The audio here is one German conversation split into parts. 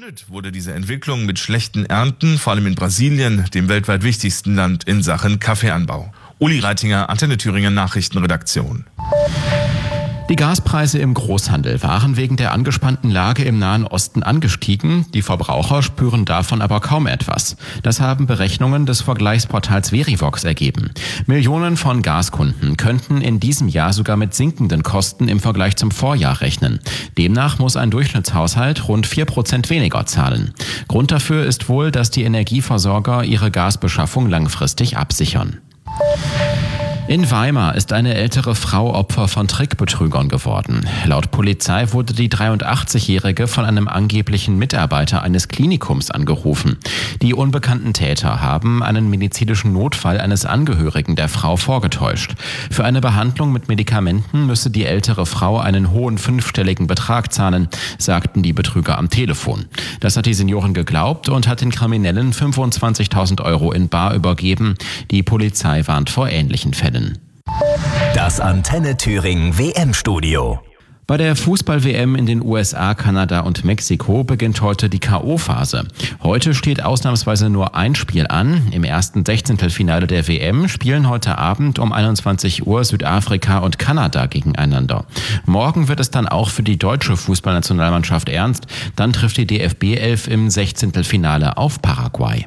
Begründet wurde diese Entwicklung mit schlechten Ernten, vor allem in Brasilien, dem weltweit wichtigsten Land in Sachen Kaffeeanbau. Uli Reitinger, Antenne Thüringen Nachrichtenredaktion. Die Gaspreise im Großhandel waren wegen der angespannten Lage im Nahen Osten angestiegen. Die Verbraucher spüren davon aber kaum etwas. Das haben Berechnungen des Vergleichsportals Verivox ergeben. Millionen von Gaskunden könnten in diesem Jahr sogar mit sinkenden Kosten im Vergleich zum Vorjahr rechnen. Demnach muss ein Durchschnittshaushalt rund 4% weniger zahlen. Grund dafür ist wohl, dass die Energieversorger ihre Gasbeschaffung langfristig absichern. In Weimar ist eine ältere Frau Opfer von Trickbetrügern geworden. Laut Polizei wurde die 83-Jährige von einem angeblichen Mitarbeiter eines Klinikums angerufen. Die unbekannten Täter haben einen medizinischen Notfall eines Angehörigen der Frau vorgetäuscht. Für eine Behandlung mit Medikamenten müsse die ältere Frau einen hohen 5-stelligen Betrag zahlen, sagten die Betrüger am Telefon. Das hat die Seniorin geglaubt und hat den Kriminellen 25.000 Euro in bar übergeben. Die Polizei warnt vor ähnlichen Fällen. Das Antenne Thüringen WM-Studio. Bei der Fußball-WM in den USA, Kanada und Mexiko beginnt heute die K.O.-Phase. Heute steht ausnahmsweise nur ein Spiel an. Im ersten 16. der WM spielen heute Abend um 21 Uhr Südafrika und Kanada gegeneinander. Morgen wird es dann auch für die deutsche Fußballnationalmannschaft ernst. Dann trifft die DFB 11 im 16. auf Paraguay.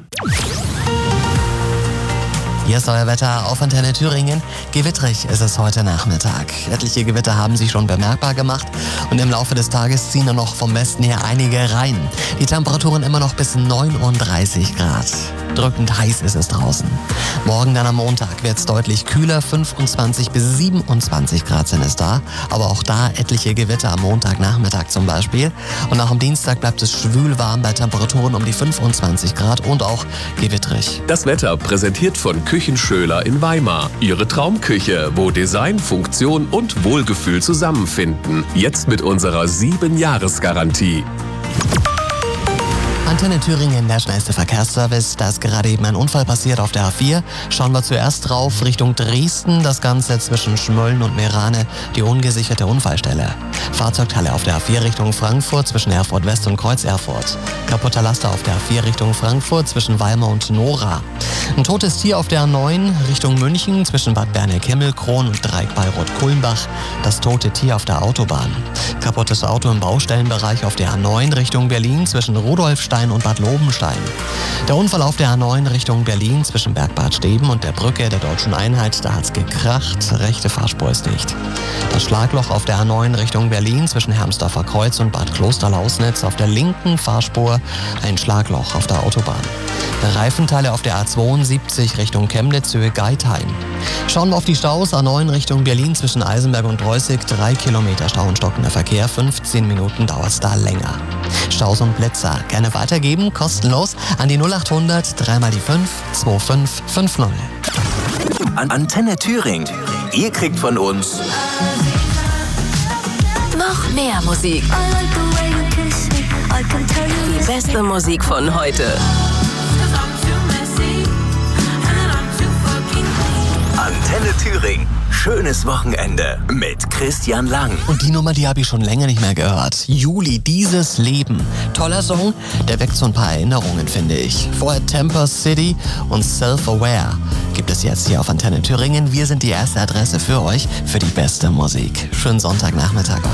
Hier ist euer Wetter auf Antenne Thüringen. Gewittrig ist es heute Nachmittag. Etliche Gewitter haben sich schon bemerkbar gemacht und im Laufe des Tages ziehen dann noch vom Westen her einige rein. Die Temperaturen immer noch bis 39 Grad. Drückend heiß ist es draußen. Morgen dann am Montag wird es deutlich kühler, 25 bis 27 Grad sind es da. Aber auch da etliche Gewitter am Montagnachmittag zum Beispiel. Und auch am Dienstag bleibt es schwül warm bei Temperaturen um die 25 Grad und auch gewittrig. Das Wetter präsentiert von Küchenschöler in Weimar. Ihre Traumküche, wo Design, Funktion und Wohlgefühl zusammenfinden. Jetzt mit unserer 7-Jahres-Garantie. Antenne Thüringen, der schnellste Verkehrsservice. Da ist gerade eben ein Unfall passiert auf der A4. Schauen wir zuerst drauf Richtung Dresden. Das Ganze zwischen Schmölln und Meerane, die ungesicherte Unfallstelle. Fahrzeugteile auf der A4 Richtung Frankfurt zwischen Erfurt West und Kreuz Erfurt. Kaputter Laster auf der A4 Richtung Frankfurt zwischen Weimar und Nora. Ein totes Tier auf der A9 Richtung München zwischen Bad Berneck-Himmelkron und Dreieck Bayreuth-Kulmbach. Das tote Tier auf der Autobahn. Kaputtes Auto im Baustellenbereich auf der A9 Richtung Berlin zwischen Rudolfstein und Bad Lobenstein. Der Unfall auf der A9 Richtung Berlin zwischen Bergbad Steben und der Brücke der Deutschen Einheit, da hat's gekracht, rechte Fahrspur ist dicht. Das Schlagloch auf der A9 Richtung Berlin zwischen Hermsdorfer Kreuz und Bad Klosterlausnitz, auf der linken Fahrspur ein Schlagloch auf der Autobahn. Reifenteile auf der A72 Richtung Chemnitz, Höhe Geithain. Schauen wir auf die Staus, A9 Richtung Berlin zwischen Eisenberg und Reußig, 3 Kilometer Stau und stockender Verkehr, 15 Minuten dauert es da länger. Staus und Blitzer gerne weitergeben, kostenlos an die 0800 3 mal die 5 2550. Antenne Thüringen. Ihr kriegt von uns noch mehr Musik. Die beste Musik von heute. Antenne Thüringen. Schönes Wochenende mit Christian Lang. Und die Nummer, die habe ich schon länger nicht mehr gehört. Juli, dieses Leben. Toller Song, der weckt so ein paar Erinnerungen, finde ich. Vorher Temper City und Self-Aware gibt es jetzt hier auf Antenne Thüringen. Wir sind die erste Adresse für euch, für die beste Musik. Schönen Sonntagnachmittag euch.